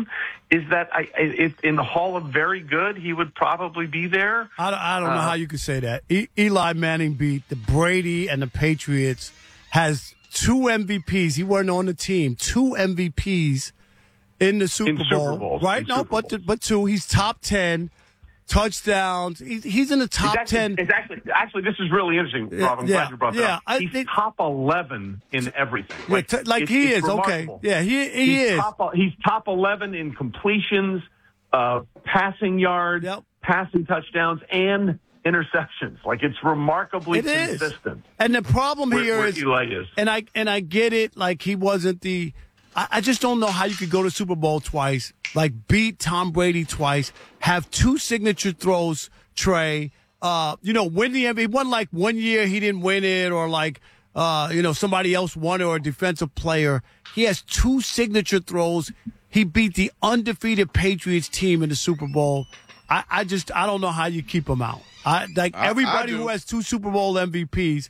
reason is that if in the Hall of Very Good, he would probably be there. I don't know how you could say that. Eli Manning beat the Brady and the Patriots, has 2 MVPs. He wasn't on the team. 2 MVPs in the Super Bowl. Right? No, but 2. He's top 10. Touchdowns. He's in the top 10. It's actually, this is really interesting, Rob. I'm glad you brought that up. He's top 11 in everything. He is. Okay. Yeah, he is. He's top 11 in completions, passing yards, passing touchdowns, and interceptions. Like, it's remarkably consistent. And the problem here is, Eli is. And I get it. Like, he wasn't the. I just don't know how you could go to Super Bowl twice, like beat Tom Brady twice, have 2 signature throws, Trey, win the MVP. It wasn't like one year he didn't win it or like, somebody else won it or a defensive player. He has 2 signature throws. He beat the undefeated Patriots team in the Super Bowl. I don't know how you keep him out. Everybody who has 2 Super Bowl MVPs,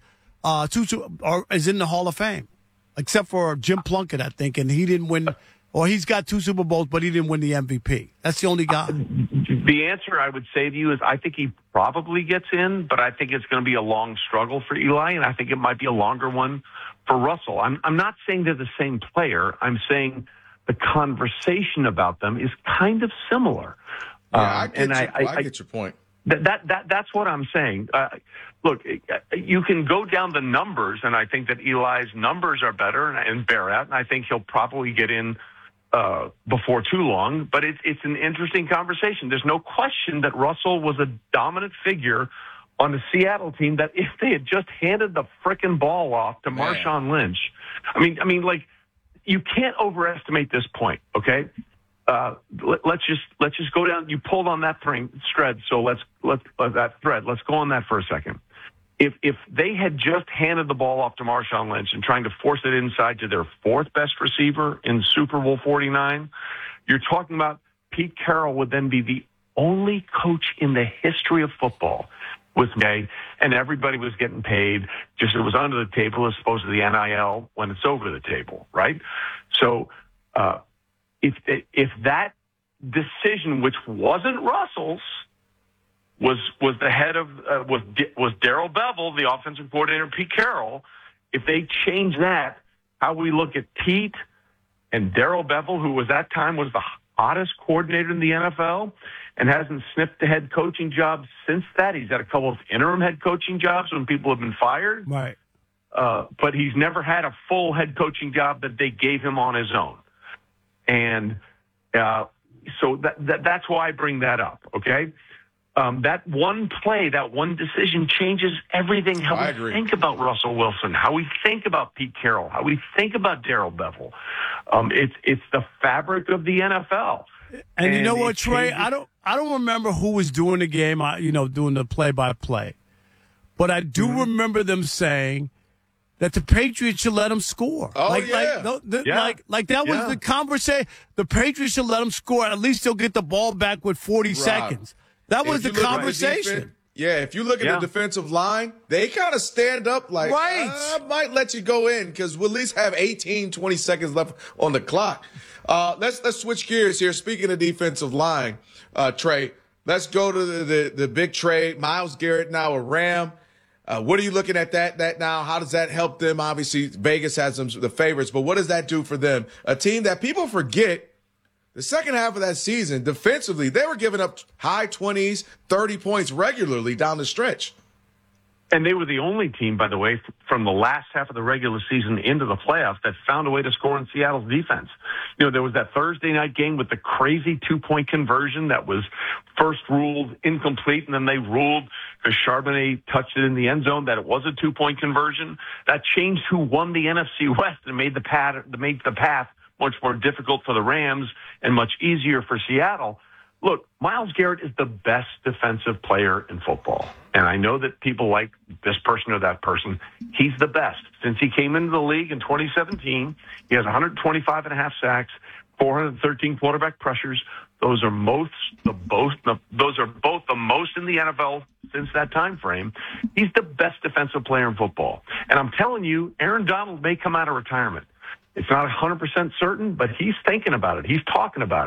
is in the Hall of Fame. Except for Jim Plunkett, I think, and he didn't win, or he's got 2 Super Bowls, but he didn't win the MVP. That's the only guy. The answer I would say to you is I think he probably gets in, but I think it's going to be a long struggle for Eli, and I think it might be a longer one for Russell. I'm not saying they're the same player. I'm saying the conversation about them is kind of similar. Yeah, I get your point. That's what I'm saying. Look, you can go down the numbers, and I think that Eli's numbers are better and bear out, and I think he'll probably get in before too long. But it's an interesting conversation. There's no question that Russell was a dominant figure on the Seattle team, that if they had just handed the frickin' ball off to Marshawn Lynch, I mean, like, you can't overestimate this point, okay? Let's just go down. You pulled on that thread, so let's that thread. Let's go on that for a second. If they had just handed the ball off to Marshawn Lynch and trying to force it inside to their 4th best receiver in Super Bowl 49, you're talking about Pete Carroll would then be the only coach in the history of football with me, and everybody was getting paid. Just it was under the table as opposed to the NIL when it's over the table, right? So. If that decision, which wasn't Russell's, was the head of was Darrell Bevell, the offensive coordinator, Pete Carroll, if they change that, how we look at Pete and Darrell Bevell, who was that time was the hottest coordinator in the NFL and hasn't sniffed the head coaching job since that. He's had a couple of interim head coaching jobs when people have been fired, right? But he's never had a full head coaching job that they gave him on his own. And so that's why I bring that up, okay? That one play, that one decision changes everything, how we think about Russell Wilson, how we think about Pete Carroll, how we think about Darrell Bevell. It's the fabric of the NFL. And you know what, Trey? I don't remember who was doing the game, doing the play-by-play. But I do remember them saying that the Patriots should let them score. Oh, like that was the conversation. The Patriots should let them score. At least they'll get the ball back with 40 seconds. That was the conversation. If you look at the defensive line, they kind of stand up like, I might let you go in because we'll at least have 18, 20 seconds left on the clock. Let's switch gears here. Speaking of defensive line, Trey, let's go to the big trade. Myles Garrett, now a Ram. What are you looking at that now? How does that help them? Obviously, Vegas has the favorites, but what does that do for them? A team that people forget, the second half of that season, defensively, they were giving up high 20s, 30 points regularly down the stretch. And they were the only team, by the way, from the last half of the regular season into the playoffs that found a way to score in Seattle's defense. There was that Thursday night game with the crazy 2-point conversion that was first ruled incomplete, and then they ruled because Charbonnet touched it in the end zone that it was a 2-point conversion. That changed who won the NFC West and made the path much more difficult for the Rams and much easier for Seattle. Look, Myles Garrett is the best defensive player in football. And I know that people like this person or that person. He's the best. Since he came into the league in 2017, he has 125 and a half sacks, 413 quarterback pressures. Those are both the most in the NFL since that time frame. He's the best defensive player in football. And I'm telling you, Aaron Donald may come out of retirement. It's not 100% certain, but he's thinking about it. He's talking about it.